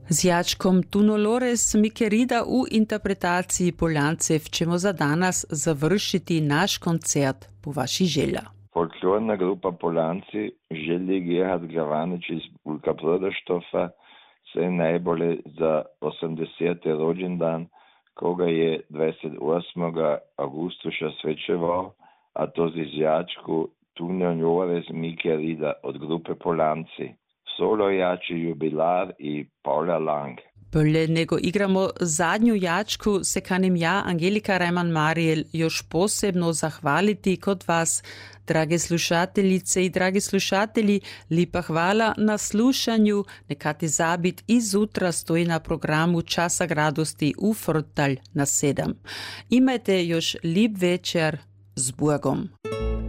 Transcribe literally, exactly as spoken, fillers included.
Z jačkom Tunolores Mikerida u interpretaciji Poljancev ćemo za danas završiti naš koncert po vaši želja. Folklorna grupa Poljanci želi Gerhard Glavanić iz Bulka Prodaštofa se najbolje za osemdeseti rođendan, koga je dvadeset osmog augustuša svečevao, a to z jačku Tunolores Mikerida od grupe Poljanci. Solo jači jubilar i Paula Lang. Bolje nego igramo zadnju jačku, se kanim ja, Angelika Rajman-Marijel, još posebno zahvaliti kod vas, drage slušateljice i dragi slušatelji. Lipa hvala na slušanju. Nekati zabit i zutra stoji na programu Časak radosti u Frtalj na sedam. Imajte još lip večer, z Bogom.